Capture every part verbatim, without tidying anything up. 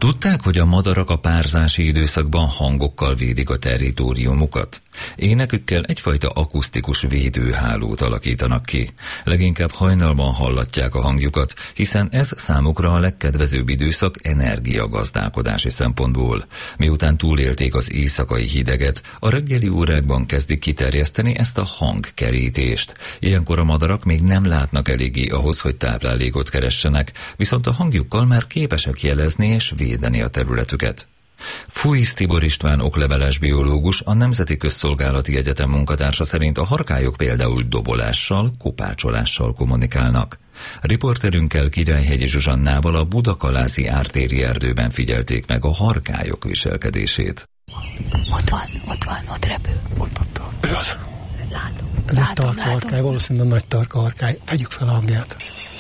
Tudták, hogy a madarak a párzási időszakban hangokkal védik a territóriumukat? Énekükkel egyfajta akusztikus védőhálót alakítanak ki. Leginkább hajnalban hallatják a hangjukat, hiszen ez számukra a legkedvezőbb időszak energiagazdálkodási szempontból. Miután túlélték az éjszakai hideget, a reggeli órákban kezdik kiterjeszteni ezt a hangkerítést. Ilyenkor a madarak még nem látnak eléggé ahhoz, hogy táplálékot keressenek, viszont a hangjukkal már képesek jelezni és védeni a területüket. Fújsz Tibor István okleveles biológus, a Nemzeti Közszolgálati Egyetem munkatársa szerint a harkályok például dobolással, kopácsolással kommunikálnak. Riporterünkkel, Királyhegyi Zsuzsannával a Budakalászi ártéri erdőben figyelték meg a harkályok viselkedését. Ott van, ott van, ott repül. Ott, ott, ott. Ő az. Látom, Ez látom, egy tarka látom. harkály, valószínűleg nagy tarka harkály. Vegyük fel a hangját.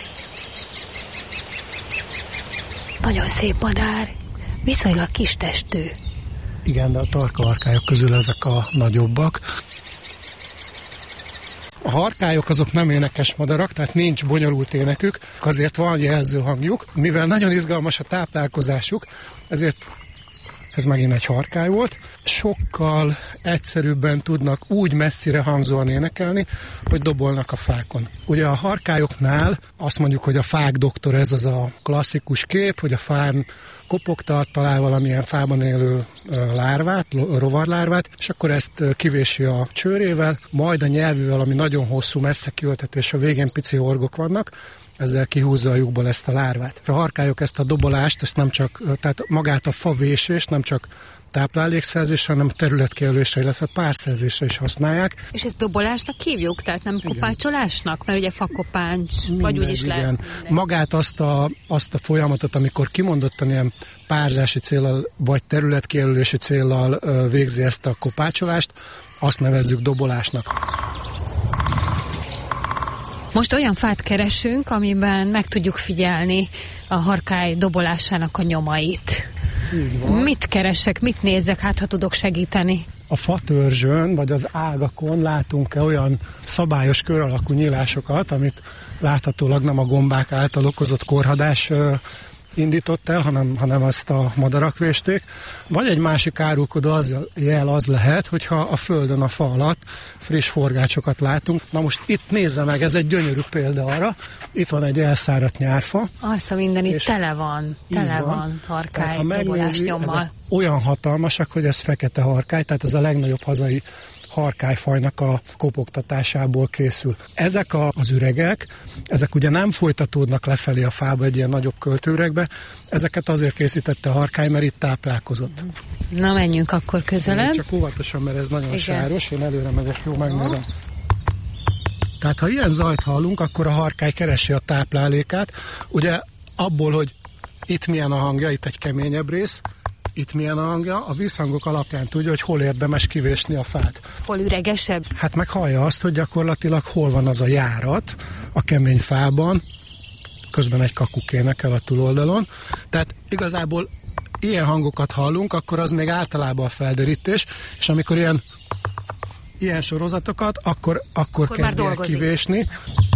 Nagyon szép madár, viszonylag kis testű. Igen, de a tarka harkályok közül ezek a nagyobbak. A harkályok azok nem énekes madarak, tehát nincs bonyolult énekük, azért van jelző hangjuk. Mivel nagyon izgalmas a táplálkozásuk, ezért ez megint egy harkály volt. Sokkal egyszerűbben tudnak úgy messzire hangzóan énekelni, hogy dobolnak a fákon. Ugye a harkályoknál azt mondjuk, hogy a fák doktor, ez az a klasszikus kép, hogy a fán kopogtat, talál valamilyen fában élő lárvát, rovarlárvát, és akkor ezt kivési a csőrével, majd a nyelvével, ami nagyon hosszú, messze kiöltetés, a végén pici horgok vannak, ezzel kihúzza a lyukból ezt a lárvát. A harkályok ezt a dobolást, ezt nem csak, tehát magát a favésést nem csak táplálékszerzésre, hanem területkijelölésre, illetve párszerzésre is használják. És ezt dobolásnak hívjuk, tehát nem kopácsolásnak? Mert ugye fakopáncs, minden, vagy úgy is igen. lehet. Magát azt a, azt a folyamatot, amikor kimondottan ilyen párzási céllal, vagy területkijelölési céllal végzi ezt a kopácsolást, azt nevezzük dobolásnak. Most olyan fát keresünk, amiben meg tudjuk figyelni a harkály dobolásának a nyomait. Mit keresek, mit nézzek, hát ha tudok segíteni? A fatörzsön, vagy az ágakon látunk-e olyan szabályos kör alakú nyílásokat, amit láthatólag nem a gombák által okozott korhadás indított el, hanem, hanem azt a madarak vésték. Vagy egy másik árulkodó az, jel az lehet, hogyha a földön, a fa alatt friss forgácsokat látunk. Na most itt nézze meg, ez egy gyönyörű példa arra. Itt van egy elszáradt nyárfa. Azt a minden itt tele van, tele van, van harkály dobolás nyommal. Olyan hatalmasak, hogy ez fekete harkály, tehát ez a legnagyobb hazai harkályfajnak a kopogtatásából készül. Ezek a, az üregek, ezek ugye nem folytatódnak lefelé a fába egy ilyen nagyobb költőüregbe, ezeket azért készítette a harkály, mert itt táplálkozott. Na menjünk akkor közelebb. Csak óvatosan, mert ez nagyon igen. sáros, én előre megyek, jó, megnézem. Tehát ha ilyen zajt hallunk, akkor a harkály keresi a táplálékát, ugye abból, hogy itt milyen a hangja, itt egy keményebb rész, itt milyen a hangja, a vízhangok alapján tudja, hogy hol érdemes kivésni a fát. Hol üregesebb? Hát meg hallja azt, hogy gyakorlatilag hol van az a járat a kemény fában, közben egy kakuk énekel a túloldalon. Tehát igazából ilyen hangokat hallunk, akkor az még általában a felderítés, és amikor ilyen, ilyen sorozatokat, akkor, akkor, akkor kezdják kivésni.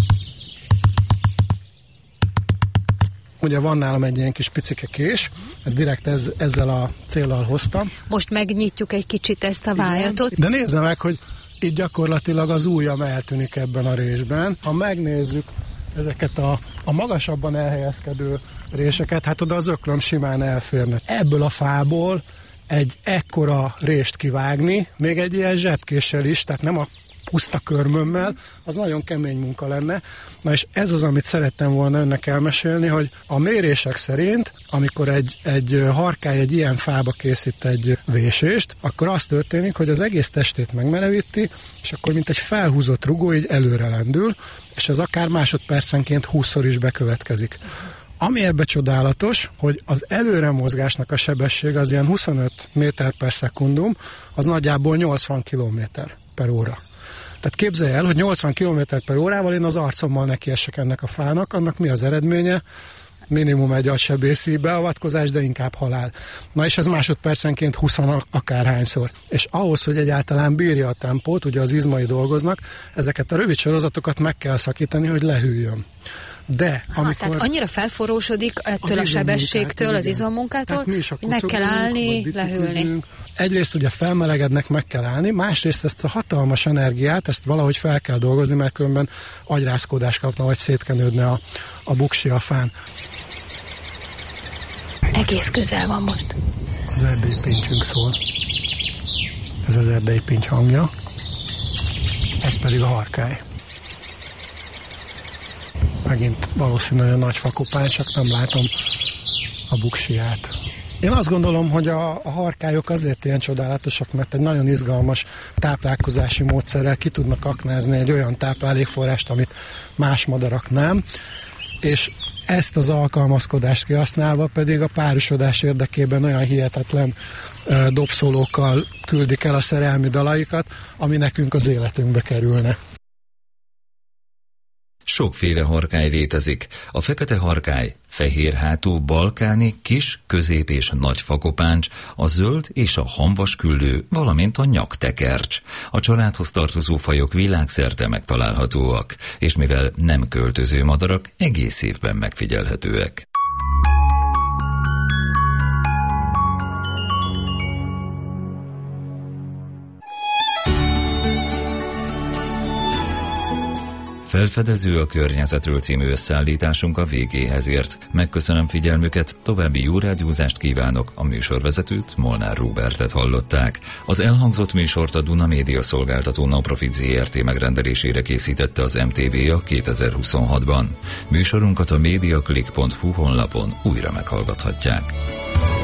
Ugye van nálam egy ilyen kis picike kés, ez direkt ez, ezzel a céllal hoztam. Most megnyitjuk egy kicsit ezt a vájatot. De nézze meg, hogy itt gyakorlatilag az ujjam eltűnik ebben a résben. Ha megnézzük ezeket a, a magasabban elhelyezkedő réseket, hát oda az öklöm simán elférne. Ebből a fából egy ekkora rést kivágni, még egy ilyen zsebkéssel is, tehát nem a puszta körmömmel, az nagyon kemény munka lenne. Na és ez az, amit szerettem volna önnek elmesélni, hogy a mérések szerint, amikor egy, egy harkály egy ilyen fába készít egy vésést, akkor az történik, hogy az egész testét megmerevíti, és akkor mint egy felhúzott rugó így előre lendül, és ez akár másodpercenként húszszor is bekövetkezik. Ami ebbe csodálatos, hogy az előre mozgásnak a sebesség az ilyen huszonöt méter per szekundum, az nagyjából nyolcvan kilométer per óra. Tehát képzelj el, hogy nyolcvan kilométer per órával én az arcommal nekiesek ennek a fának, annak mi az eredménye? minimum egy agysebészi beavatkozás, de inkább halál. Na és ez másodpercenként húsz akárhányszor. És ahhoz, hogy egyáltalán bírja a tempót, ugye az izmai dolgoznak, ezeket a rövid sorozatokat meg kell szakítani, hogy lehűljön. De ha, amikor... Tehát annyira felforrósodik ettől a sebességtől, az izommunkától, hogy meg kell állni, lehűlni. Egyrészt ugye felmelegednek, meg kell állni, másrészt ezt a hatalmas energiát, ezt valahogy fel kell dolgozni, mert különben agyrázkódás kapna, vagy szétkenődne a, a buksi a fán. Egész közel van most. Az erdei pintyünk szól. Ez az erdei pinty hangja. Ez pedig a harkály. Megint valószínűleg nagy fakopány, csak nem látom a buksiját. Én azt gondolom, hogy a, a harkályok azért ilyen csodálatosak, mert egy nagyon izgalmas táplálkozási módszerrel ki tudnak aknázni egy olyan táplálékforrást, amit más madarak nem, és ezt az alkalmazkodást kihasználva pedig a párosodás érdekében olyan hihetetlen ö, dobszólókkal küldik el a szerelmi dalaikat, ami nekünk az életünkbe kerülne. Sokféle harkály létezik. A fekete harkály, fehér hátú, balkáni, kis, közép és nagy fakopáncs, a zöld és a hamvas küldő, valamint a nyaktekercs. A családhoz tartozó fajok világszerte megtalálhatóak, és mivel nem költöző madarak, egész évben megfigyelhetőek. Felfedező a környezetről című összeállításunk a végéhez ért. Megköszönöm figyelmüket, további jó rádiózást kívánok, a műsorvezetőt, Molnár Róbertet hallották. Az elhangzott műsort a Duna Média Szolgáltató Non-Profit zé er té megrendelésére készítette az em té vé a kétezer-huszonhatban. Műsorunkat a mediaclick pont hu honlapon újra meghallgathatják.